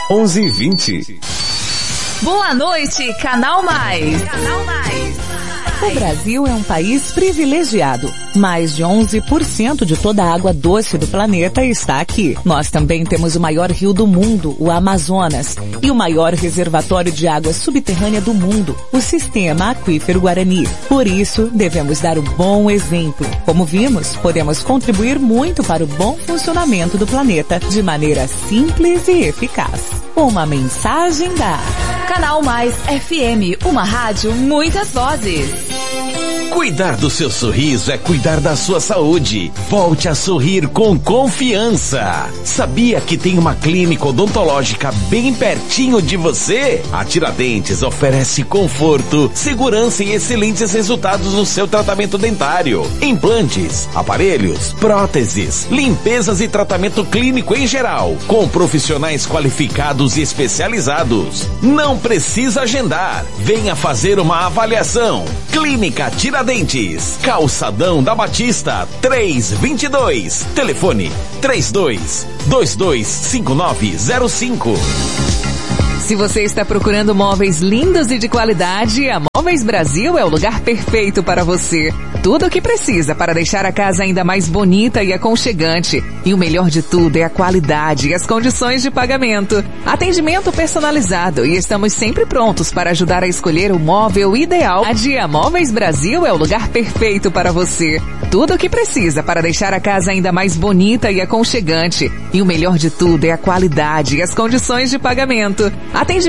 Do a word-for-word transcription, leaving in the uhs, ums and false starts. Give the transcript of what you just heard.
onze e vinte. Boa noite, Canal Mais. Canal Mais. O Brasil é um país privilegiado. Mais de onze por cento de toda a água doce do planeta está aqui. Nós também temos o maior rio do mundo, o Amazonas, e o maior reservatório de água subterrânea do mundo, o Sistema Aquífero Guarani. Por isso, devemos dar o bom exemplo. Como vimos, podemos contribuir muito para o bom funcionamento do planeta de maneira simples e eficaz. Uma mensagem da Canal Mais F M, uma rádio, muitas vozes. Cuidar do seu sorriso é cuidar da sua saúde. Volte a sorrir com confiança. Sabia que tem uma clínica odontológica bem pertinho de você? A Tiradentes oferece conforto, segurança e excelentes resultados no seu tratamento dentário. Implantes, aparelhos, próteses, limpezas e tratamento clínico em geral, com profissionais qualificados e especializados. Não precisa agendar. Venha fazer uma avaliação. Clínica Tiradentes, Calçadão da Batista, três vinte e dois. Telefone três dois dois dois cinco nove zero cinco. Se você está procurando móveis lindos e de qualidade, a Móveis Brasil é o lugar perfeito para você. Tudo o que precisa para deixar a casa ainda mais bonita e aconchegante. E o melhor de tudo é a qualidade e as condições de pagamento. Atendimento personalizado e estamos sempre prontos para ajudar a escolher o móvel ideal. A Móveis Brasil é o lugar perfeito para você. Tudo o que precisa para deixar a casa ainda mais bonita e aconchegante. E o melhor de tudo é a qualidade e as condições de pagamento. Atendimento